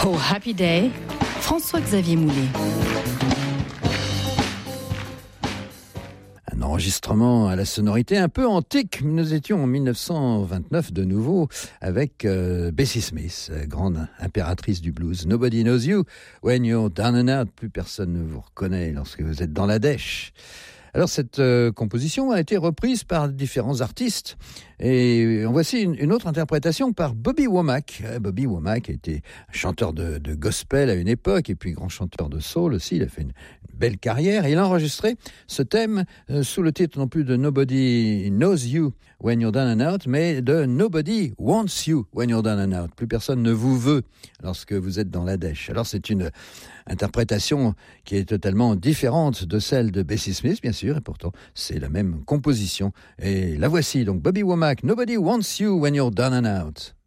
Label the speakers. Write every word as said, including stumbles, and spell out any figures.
Speaker 1: Oh Happy Day, François-Xavier Moulet.
Speaker 2: Un enregistrement à la sonorité un peu antique. Nous étions en dix-neuf cent vingt-neuf de nouveau avec euh, Bessie Smith, grande impératrice du blues. Nobody knows you when you're down and out. Plus personne ne vous reconnaît lorsque vous êtes dans la dèche. Alors cette euh, composition a été reprise par différents artistes et en voici une, une autre interprétation par Bobby Womack. Bobby Womack était un chanteur de, de gospel à une époque et puis grand chanteur de soul aussi. Il a fait une, une belle carrière et il a enregistré ce thème euh, sous le titre non plus de Nobody Knows You When You're Down and Out, mais de Nobody Wants You When You're Down and Out. Plus personne ne vous veut lorsque vous êtes dans la dèche. Alors c'est une interprétation qui est totalement différente de celle de Bessie Smith, bien sûr, et pourtant c'est la même composition. Et la voici donc, Bobby Womack, Nobody Wants You When You're Down and Out.